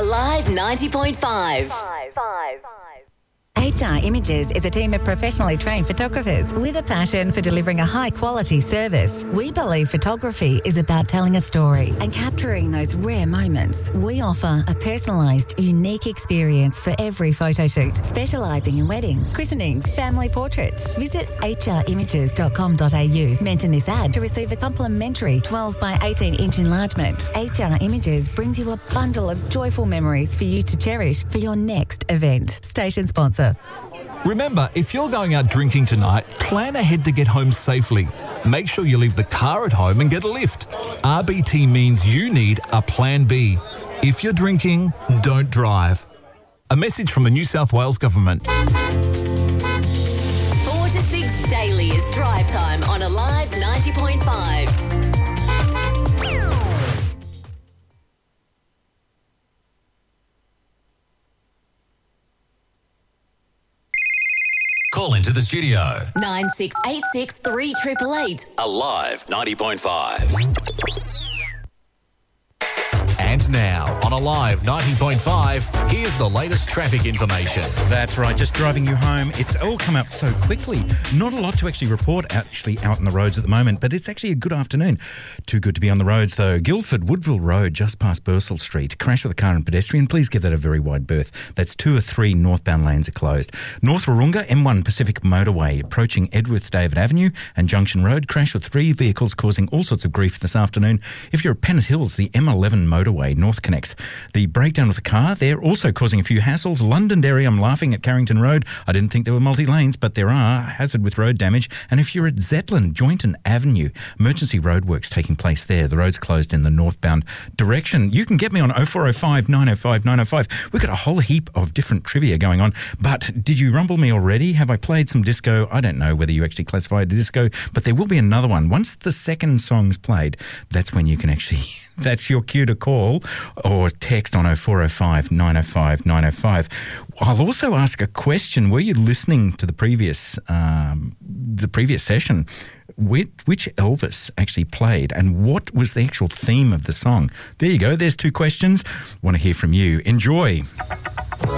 Alive 90.5. HR Images is a team of professionally trained photographers with a passion for delivering a high-quality service. We believe photography is about telling a story and capturing those rare moments. We offer a personalised, unique experience for every photo shoot, specialising in weddings, christenings, family portraits. Visit hrimages.com.au. Mention this ad to receive a complimentary 12 by 18-inch enlargement. HR Images brings you a bundle of joyful memories for you to cherish for your next event. Station sponsor. Remember, if you're going out drinking tonight, plan ahead to get home safely. Make sure you leave the car at home and get a lift. RBT means you need a plan B. If you're drinking, don't drive. A message from the New South Wales Government. 4 to 6 daily is drive time on Alive 90.5. Call into the studio. 9686 3888. Alive 90.5. And now, on Alive 90.5, here's the latest traffic information. That's right, just driving you home. It's all come up so quickly. Not a lot to actually report out on the roads at the moment, but it's actually a good afternoon. Too good to be on the roads, though. Guildford, Woodville Road, just past Bursell Street. Crash with a car and pedestrian. Please give that a very wide berth. That's 2 or 3 northbound lanes are closed. North Warunga, M1 Pacific Motorway, approaching Edworth David Avenue and Junction Road. Crash with 3 vehicles causing all sorts of grief this afternoon. If you're at Pennant Hills, the M11 motorway north connects. The breakdown of the car, they're also causing a few hassles. Londonderry, I'm laughing at Carrington Road. I didn't think there were multi-lanes, but there are. Hazard with road damage. And if you're at Zetland, Joynton Avenue, emergency roadworks taking place there. The road's closed in the northbound direction. You can get me on 0405 905 905. We've got a whole heap of different trivia going on. But did you rumble me already? Have I played some disco? I don't know whether you actually classify it as disco, but there will be another one. Once the second song's played, that's when you can actually... That's your cue to call or text on 0405 905 905. I'll also ask a question. Were you listening to the previous session? Which Elvis actually played and what was the actual theme of the song? There you go. There's 2 questions. Want to hear from you. Enjoy.